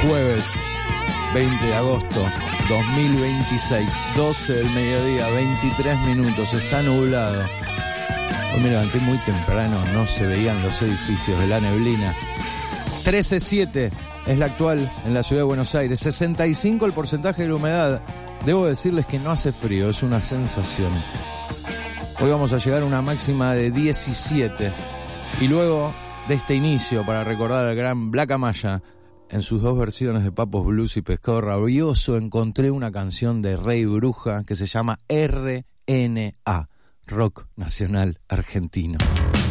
Jueves 20 de agosto 2026, 12 del mediodía, 23 minutos, está nublado. Hoy me levanté muy temprano, no se veían los edificios de la neblina. 13.7 es la actual en la ciudad de Buenos Aires, 65 el porcentaje de la humedad. Debo decirles que no hace frío, es una sensación. Hoy vamos a llegar a una máxima de 17. Y luego de este inicio, para recordar al gran Black Amaya, en sus dos versiones de Papos Blues y Pescado Rabioso, encontré una canción de Rey Bruja que se llama RNA, Rock Nacional Argentino.